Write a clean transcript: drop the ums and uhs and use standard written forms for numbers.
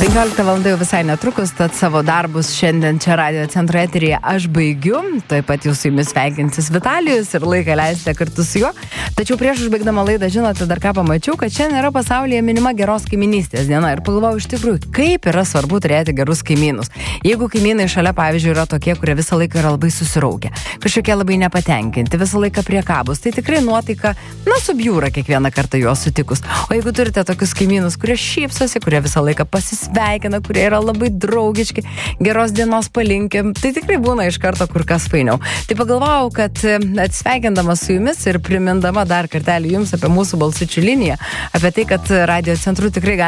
15 val. Jau visai netrukus, tad savo darbus šiandien čia Radio Centro eteryje aš baigiu. Taip pat jūs su jumis sveikinsis Vitalijus ir laiką leisite kartu su juo. Tačiau prieš užbaigdama laidą, žinote, dar ką pamačiau, kad šiandien yra pasaulyje minima geros kaiminystės diena. Ir pagalvojau iš tikrųjų, kaip yra svarbu turėti gerus kaimynus. Jeigu kaimynai šalia, pavyzdžiui, yra tokie, kurie visą laiką yra labai susiraukę, kažkokie labai nepatenkinti, visą laiką priekabūs, tai tikrai nuotaika, subjūra kiekvieną kartą juos sutikus. O jeigu turite tokius kaimynus, kurie šypsosi, kurie visą laiką pasisveikina, kurie yra labai draugiški, geros dienos palinkim, tai tikrai būna iš karto kur kas fainiau. Tai pagalvojau, kad atsveikindama su jumis ir primindama dar kartelį jums apie mūsų balsučių liniją, apie tai, kad Radio Centru tikrai